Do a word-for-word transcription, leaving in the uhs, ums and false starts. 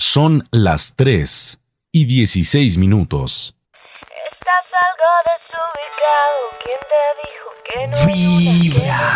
Son las tres y dieciséis minutos. Estás algo desubicado. ¿Quién te dijo que no hay una que Vibra.